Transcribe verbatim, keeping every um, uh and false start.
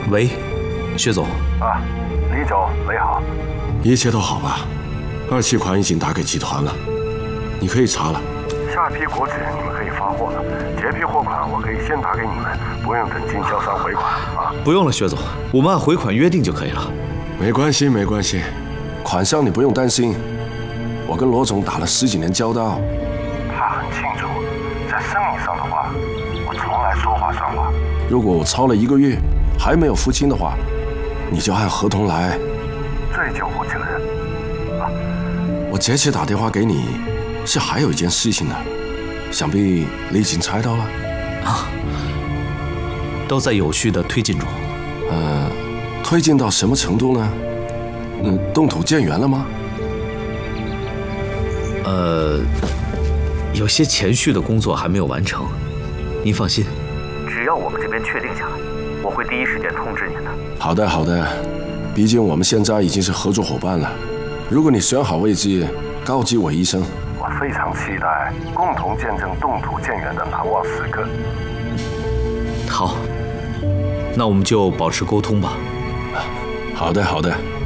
喂，薛总。 啊，李总，喂好。 一切都好吧？二期款已经打给集团了，你可以查了。 下批果汁你们可以发货了，结批货款我可以先打给你们，不用等经销商回款啊。 不用了，薛总，我们按回款约定就可以了。 没关系，没关系， 款项你不用担心，我跟罗总打了十几年交道， 他很清楚，在生意上的话，我从来说话算话。 如果我超了一个月还没有付清的话，你就按合同来， 追究我这个人。啊， 我这次打电话给你，是还有一件事情呢，想必你已经猜到了。 啊，都在有序的推进中。 呃，推进到什么程度呢？嗯，动土建园了吗？ 呃，有些前序的工作还没有完成，您放心。 只要我们这边确定下来，我会第一时间通知您的。 好的，好的。毕竟我们现在已经是合作伙伴了。如果你选好位置，告知我一声。 我非常期待共同见证动土建园的难忘时刻。 好，那我们就保持沟通吧。 好的，好的。